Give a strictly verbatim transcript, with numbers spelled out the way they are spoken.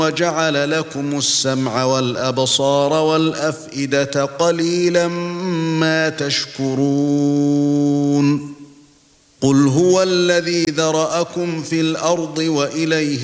وَجَعَلَ لَكُمُ السَّمْعَ وَالْأَبْصَارَ وَالْأَفْئِدَةَ قَلِيلًا مَا تَشْكُرُونَ قُلْ هُوَ الَّذِي ذَرَأَكُمْ فِي الْأَرْضِ وَإِلَيْهِ